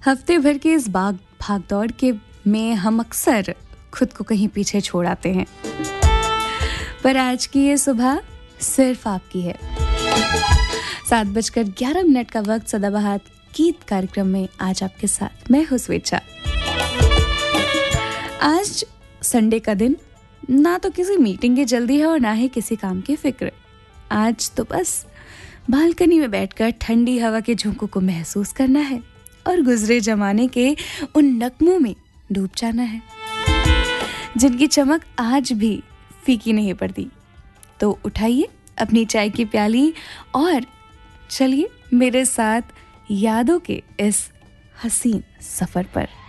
हफ्ते भर के इस भाग दौड़ के में हम अक्सर खुद को कहीं पीछे छोड़ आते हैं, पर आज की ये सुबह सिर्फ आपकी है। 7:11 का वक्त सदाबहार गीत कार्यक्रम में आज आपके साथ मैं हूँ स्वेच्छा। आज संडे का दिन, ना तो किसी मीटिंग की जल्दी है और ना ही किसी काम की फिक्र। आज तो बस बालकनी में बैठकर ठंडी हवा के झोंकों को महसूस करना है और गुजरे जमाने के उन नगमों में डूब जाना है जिनकी चमक आज भी फीकी नहीं पड़ती। तो उठाइए अपनी चाय की प्याली और चलिए मेरे साथ यादों के इस हसीन सफर पर।